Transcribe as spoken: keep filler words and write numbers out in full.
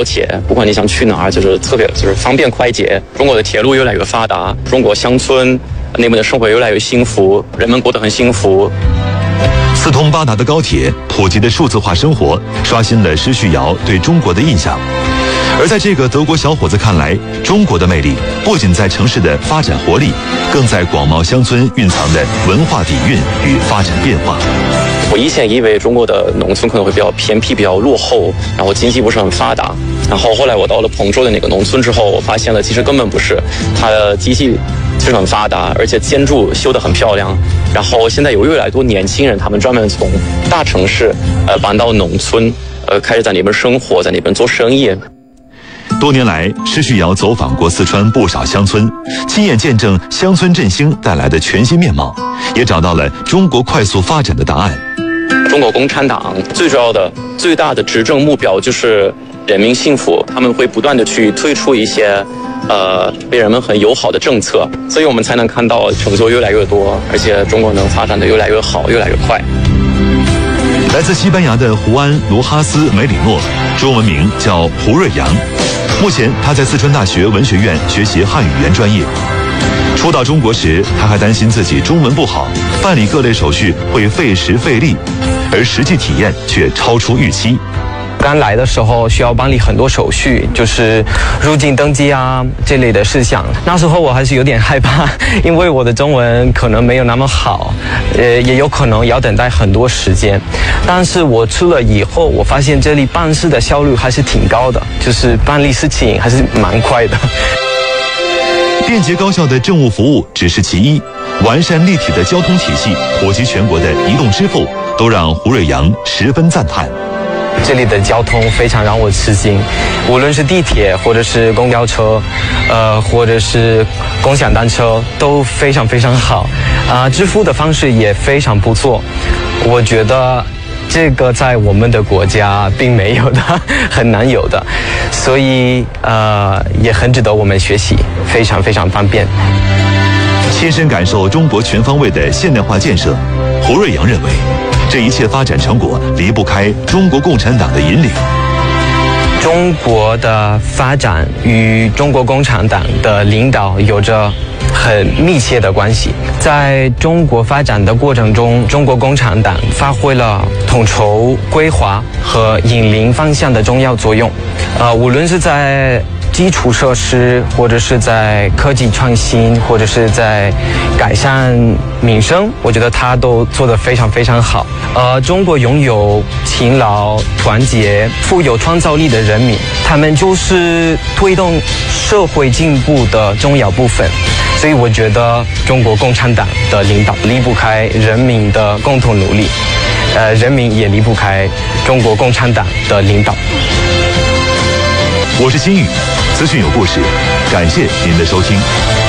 高铁，不管你想去哪儿，就是特别就是方便快捷。中国的铁路越来越发达，中国乡村那边的生活越来越幸福，人们过得很幸福。 四通八达的高铁，普及的数字化生活，刷新了施旭尧对中国的印象。而在这个德国小伙子看来，中国的魅力不仅在城市的发展活力，更在广袤乡村蕴藏的文化底蕴与发展变化。 我以前以为中国的农村可能会比较偏僻、比较落后，然后经济不是很发达。然后后来我到了彭州的那个农村之后，我发现了其实根本不是，它的经济其实很发达，而且建筑修得很漂亮。然后现在有越来越多年轻人，他们专门从大城市呃搬到农村，呃开始在那边生活，在那边做生意。 多年来，施旭尧走访过四川不少乡村，亲眼见证乡村振兴带来的全新面貌，也找到了中国快速发展的答案。 中国共产党最主要的、最大的执政目标就是人民幸福，他们会不断的去推出一些呃对人们很友好的政策，所以我们才能看到成就越来越多，而且中国能发展的越来越好，越来越快。 来自西班牙的胡安·卢哈斯·梅里诺，中文名叫胡瑞阳。目前他在四川大学文学院学习汉语言专业。初到中国时，他还担心自己中文不好，办理各类手续会费时费力，而实际体验却超出预期。 刚来的时候需要办理很多手续，就是入境登记啊这类的事项。那时候我还是有点害怕，因为我的中文可能没有那么好，呃，也有可能要等待很多时间。但是我出了以后，我发现这里办事的效率还是挺高的，就是办理事情还是蛮快的。 便捷高效的政务服务只是其一，完善立体的交通体系，普及全国的移动支付，都让胡瑞阳十分赞叹。 这里的交通非常让我吃惊，无论是地铁或者是公交车，呃，或者是共享单车，都非常非常好，啊、呃，支付的方式也非常不错。我觉得这个在我们的国家并没有的，很难有的，所以呃也很值得我们学习，非常非常方便。 亲身感受中国全方位的现代化建设，胡瑞阳认为，这一切发展成果离不开中国共产党的引领。 中国的发展与中国共产党的领导有着很密切的关系。在中国发展的过程中，中国共产党发挥了统筹、规划和引领方向的重要作用。呃，无论是在基础设施，或者是在科技创新，或者是在改善民生，我觉得他都做得非常非常好。呃，中国拥有勤劳、团结、富有创造力的人民，他们就是推动社会进步的重要部分。所以我觉得中国共产党的领导离不开人民的共同努力，呃，人民也离不开中国共产党的领导。 我是金宇，资讯有故事，感谢您的收听。